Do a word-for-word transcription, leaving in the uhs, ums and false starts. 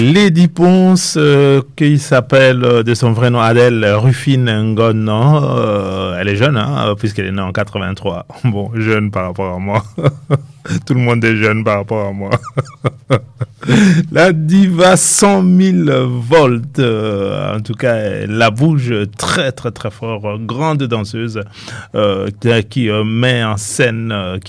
Lady Ponce, euh, qui s'appelle euh, de son vrai nom Adèle Rufine Ngon, euh, elle est jeune, hein, puisqu'elle est née en quatre-vingt-trois. Bon, jeune par rapport à moi. Tout le monde est jeune par rapport à moi. La diva cent mille volts, euh, en tout cas, elle la bouge très très très fort. Grande danseuse euh, qui euh, met en scène, euh,